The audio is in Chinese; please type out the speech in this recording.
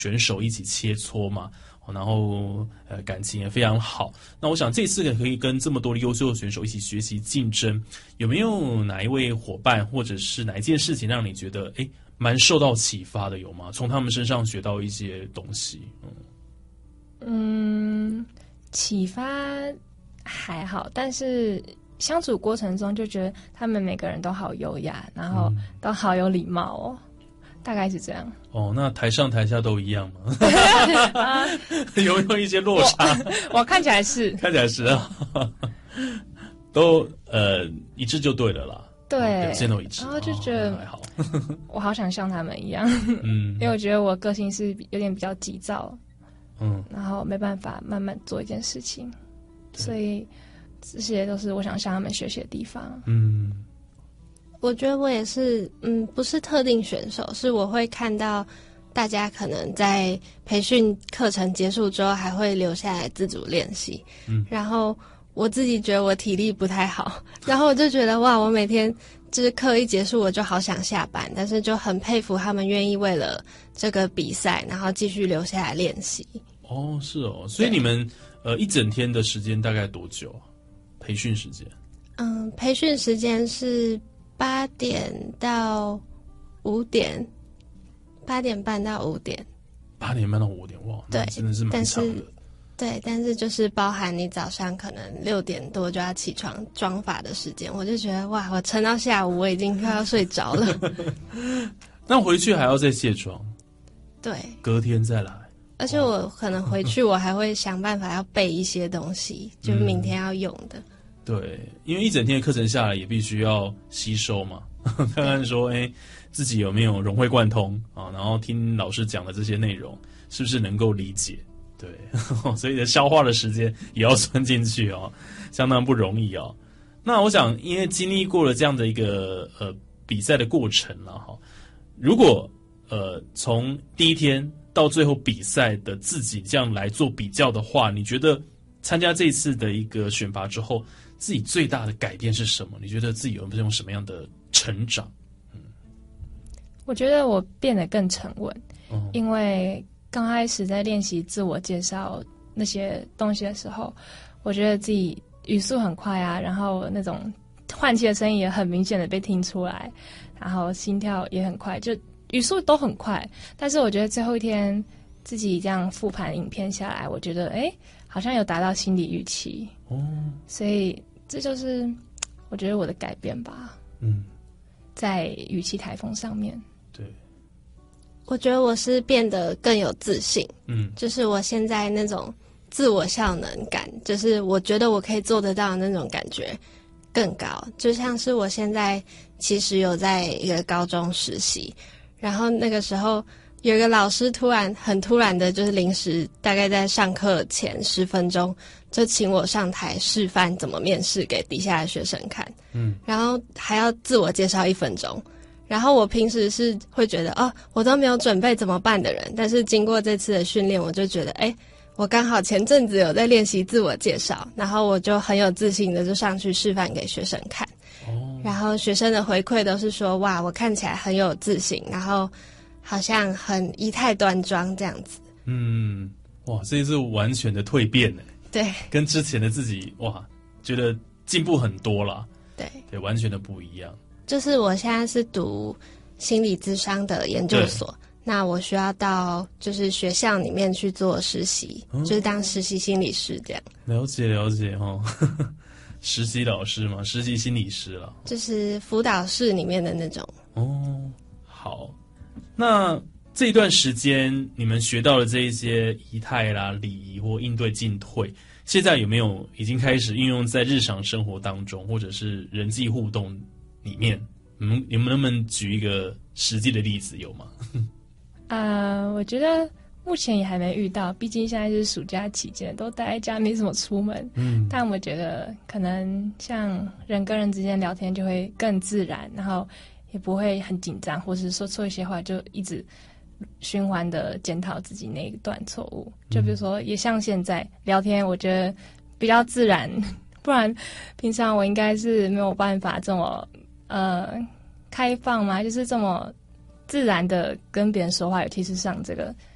选手一起切磋嘛，然后感情也非常好。那我想这次可以跟这么多的优秀的选手一起学习竞争，有没有哪一位伙伴或者是哪一件事情让你觉得蛮受到启发的，有吗？从他们身上学到一些东西。 启发还好，但是相处过程中就觉得他们每个人都好优雅，然后都好有礼貌哦。大概是这样。 那台上台下都一样吗？有没有一些落差？ 我看起来是， 看起来是啊，都一致就对了啦。 对， 表现都一致， 然后就觉得还好。 我好想像他们一样，因为我觉得我个性是有点比较急躁，然后没办法慢慢做一件事情，所以这些都是我想向他们学习的地方。 我觉得我也是，不是特定选手，是我会看到大家可能在培训课程结束之后还会留下来自主练习，然后我自己觉得我体力不太好，然后我就觉得哇，我每天就是课一结束我就好想下班，但是就很佩服他们愿意为了这个比赛然后继续留下来练习。 是哦，所以你们一整天的时间大概多久啊？培训时间？ 培训时间是8点到5点，8点半到5点。 8点半到5点，哇，那真的是蛮长的。 对，但是就是包含你早上可能6点多就要起床妆发的时间，我就觉得哇，我撑到下午我已经快要睡着了。 那回去还要再卸妆， 对， 隔天再来。 而且我可能回去我还会想办法要备一些东西，就是明天要用的。 对，因为一整天的课程下来也必须要吸收嘛，看看说自己有没有融会贯通啊，然后听老师讲的这些内容是不是能够理解。对，所以消化的时间也要算进去哦，相当不容易哦。那我想，因为经历过了这样的一个比赛的过程了哈，如果从第一天到最后比赛的自己这样来做比较的话，你觉得参加这一次的一个选拔之后，自己最大的改变是什么？你觉得自己有没有什么样的成长？ 我觉得我变得更沉稳，因为刚开始在练习自我介绍那些东西的时候，我觉得自己语速很快啊，然后那种换气的声音也很明显的被听出来，然后心跳也很快，就语速都很快。但是我觉得最后一天自己这样复盘影片下来，我觉得好像有达到心理预期，所以这就是我觉得我的改变吧。在语气台风上面。 对， 我觉得我是变得更有自信，就是我现在那种自我效能感，就是我觉得我可以做得到的那种感觉更高。就像是我现在其实有在一个高中实习，然后那个时候有一个老师很突然的，就是临时大概在上课前10分钟就请我上台示范怎么面试给底下的学生看，然后还要自我介绍1分钟。然后我平时是会觉得我都没有准备怎么办的人，但是经过这次的训练，我就觉得我刚好前阵子有在练习自我介绍，然后我就很有自信的就上去示范给学生看，然后学生的回馈都是说哇，我看起来很有自信，然后好像很仪态端庄这样子。 哇，这一次完全的蜕变呢。 对， 跟之前的自己哇，觉得进步很多啦。 对， 完全的不一样。 就是我现在是读心理咨商的研究所，那我需要到就是学校里面去做实习，就是当实习心理师这样。 了解实习老师嘛，实习心理师啦， 就是辅导室里面的那种。 好，那这一段时间你们学到的这一些仪态啦、礼仪或应对进退，现在有没有已经开始运用在日常生活当中，或者是人际互动里面？你们能不能举一个实际的例子，有吗？ 我觉得目前也还没遇到，毕竟现在是暑假期间，都待在家没怎么出门。但我觉得可能像人跟人之间聊天就会更自然，然后也不会很紧张，或是说错一些话就一直循环的检讨自己那一段错误。就比如说，也像现在聊天，我觉得比较自然，不然平常我应该是没有办法这么开放嘛，就是这么自然的跟别人说话，尤其是上这个